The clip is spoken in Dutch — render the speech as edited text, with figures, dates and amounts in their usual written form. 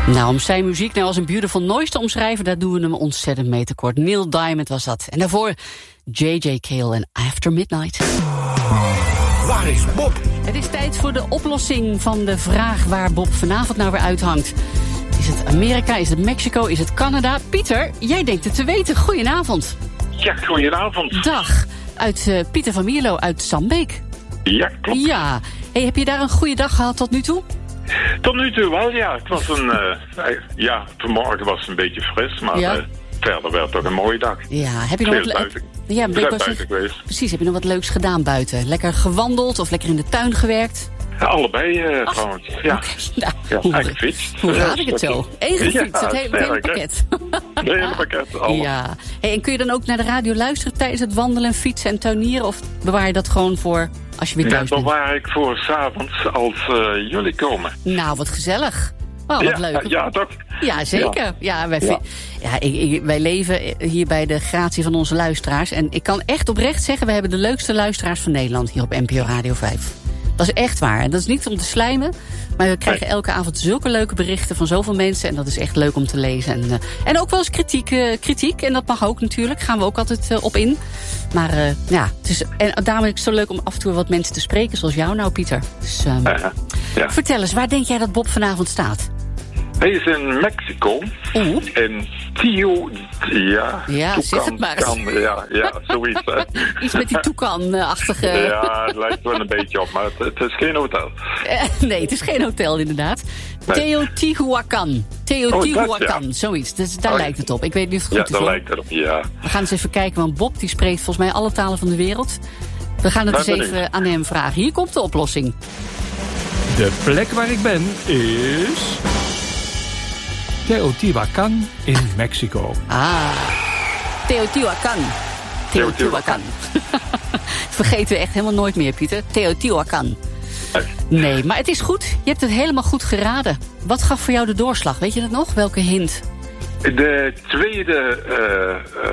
Nou, om zijn muziek nou als een beautiful noise te omschrijven, daar doen we hem ontzettend mee tekort. Neil Diamond was dat. En daarvoor J.J. Cale en After Midnight. Waar is Bob? Het is tijd voor de oplossing van de vraag waar Bob vanavond nou weer uithangt. Is het Amerika, is het Mexico, is het Canada? Pieter, jij denkt het te weten. Goedenavond. Ja, goedenavond. Dag. Uit Pieter van Mierlo uit Zandbeek. Ja, klopt. Ja. Hey, heb je daar een goede dag gehad tot nu toe? Tot nu toe wel, ja. Het was vanmorgen was het een beetje fris, maar verder werd het toch een mooie dag. Ja, heb je nog wat buiten. Ja, buiten geweest. Precies, heb je nog wat leuks gedaan buiten? Lekker gewandeld of lekker in de tuin gewerkt? Allebei trouwens, ja. Okay, nou, en gefietst. Hoe raad ik het zo? Eén gefietst, ja, het hele pakket. Het hele pakket, alles. Ja. Hey, en kun je dan ook naar de radio luisteren tijdens het wandelen, fietsen en tuinieren? Of bewaar je dat gewoon voor als je weer thuis bent? Dat bewaar ik voor 's avonds als jullie komen. Nou, wat gezellig. Oh, wat leuk. Ja, toch? Ja, zeker. Ja, wij leven hier bij de gratie van onze luisteraars. En ik kan echt oprecht zeggen, we hebben de leukste luisteraars van Nederland hier op NPO Radio 5. Dat is echt waar. En dat is niet om te slijmen. Maar we krijgen elke avond zulke leuke berichten van zoveel mensen. En dat is echt leuk om te lezen. En ook wel eens kritiek. En dat mag ook natuurlijk. Gaan we ook altijd op in. Maar daarom is het zo leuk om af en toe wat mensen te spreken. Zoals jou nou, Pieter. Dus, vertel eens, waar denk jij dat Bob vanavond staat? Hij is in Mexico. In Tio... Ja, zeg het maar. Ja, zoiets. Iets met die toekan-achtige... Ja, het lijkt wel een beetje op, maar het is geen hotel. Nee, het is geen hotel inderdaad. Nee. Teotihuacan. Zoiets. Dus daar lijkt het op. Ik weet niet of het goed is. Ja, daar lijkt het op, ja. We gaan eens even kijken, want Bob die spreekt volgens mij alle talen van de wereld. We gaan het eens even aan hem vragen. Hier komt de oplossing. De plek waar ik ben is... Teotihuacan in Mexico. Teotihuacan. Vergeten we echt helemaal nooit meer, Pieter. Teotihuacan. Nee, maar het is goed. Je hebt het helemaal goed geraden. Wat gaf voor jou de doorslag? Weet je dat nog? Welke hint? De tweede